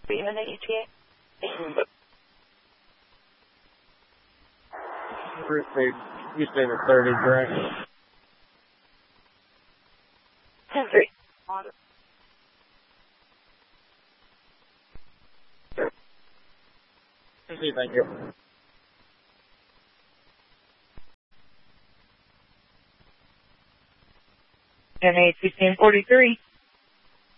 Even at ETA? You say the 30, correct? 10-3. Thank you. NA 1643.